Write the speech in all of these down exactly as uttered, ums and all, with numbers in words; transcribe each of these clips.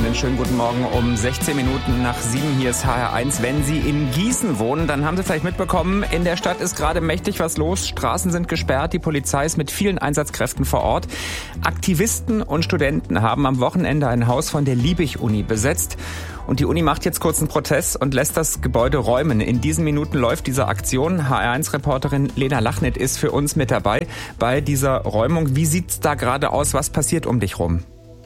Einen schönen guten Morgen um sechzehn Minuten nach sieben. Hier ist H R eins. Wenn Sie in Gießen wohnen, dann haben Sie vielleicht mitbekommen, in der Stadt ist gerade mächtig was los. Straßen sind gesperrt, die Polizei ist mit vielen Einsatzkräften vor Ort. Aktivisten und Studenten haben am Wochenende ein Haus von der Liebig-Uni besetzt. Und die Uni macht jetzt kurz einen Protest und lässt das Gebäude räumen. In diesen Minuten läuft diese Aktion. H R eins Reporterin Lena Lachnit ist für uns mit dabei bei dieser Räumung. Wie sieht's da gerade aus? Was passiert um dich rum?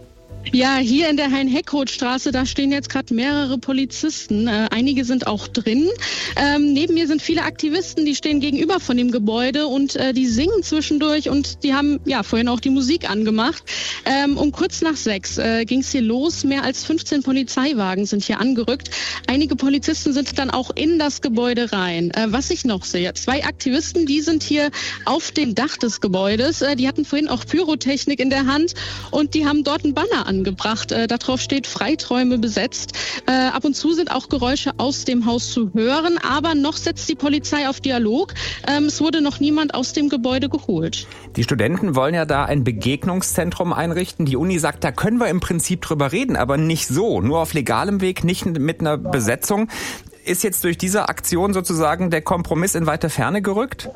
Ja, hier in der Hein-Heckroth-Straße, da stehen jetzt gerade mehrere Polizisten. Äh, einige sind auch drin. Ähm, neben mir sind viele Aktivisten, die stehen gegenüber von dem Gebäude und äh, die singen zwischendurch und die haben ja vorhin auch die Musik angemacht. Ähm, um kurz nach sechs äh, ging es hier los. Mehr als fünfzehn Polizeiwagen sind hier angerückt. Einige Polizisten sind dann auch in das Gebäude rein. Äh, was ich noch sehe, zwei Aktivisten, die sind hier auf dem Dach des Gebäudes. Äh, die hatten vorhin auch Pyrotechnik in der Hand und die haben dort einen Banner angebracht. Gebracht. Äh, darauf steht Freiträume besetzt. Äh, ab und zu sind auch Geräusche aus dem Haus zu hören, aber noch setzt die Polizei auf Dialog. Ähm, es wurde noch niemand aus dem Gebäude geholt. Die Studenten wollen ja da ein Begegnungszentrum einrichten. Die Uni sagt, da können wir im Prinzip drüber reden, aber nicht so, nur auf legalem Weg, nicht mit einer Besetzung. Ist jetzt durch diese Aktion sozusagen der Kompromiss in weite Ferne gerückt?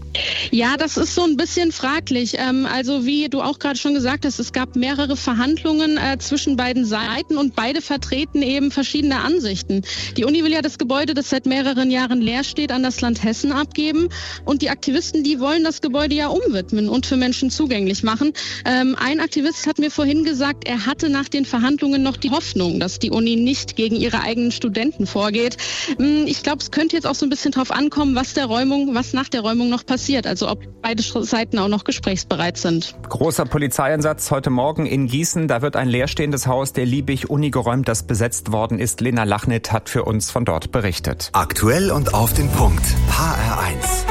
Ja, das ist so ein bisschen fraglich. Ähm, also wie du auch gerade schon gesagt hast, es gab mehrere Verhandlungen äh, zwischen beiden Seiten und beide vertreten eben verschiedene Ansichten. Die Uni will ja das Gebäude, das seit mehreren Jahren leer steht, an das Land Hessen abgeben. Und die Aktivisten, die wollen das Gebäude ja umwidmen und für Menschen zugänglich machen. Ähm, ein Aktivist hat mir vorhin gesagt, er hatte nach den Verhandlungen noch die Hoffnung, dass die Uni nicht gegen ihre eigenen Studenten vorgeht. Ich glaube, es könnte jetzt auch so ein bisschen drauf ankommen, was der Räumung, was nach der Räumung noch passiert. Also ob beide Seiten auch noch gesprächsbereit sind. Großer Polizeieinsatz heute Morgen in Gießen. Da wird ein leerstehendes Haus der Liebig-Uni geräumt, das besetzt worden ist. Lena Lachnit hat für uns von dort berichtet. Aktuell und auf den Punkt. H R eins.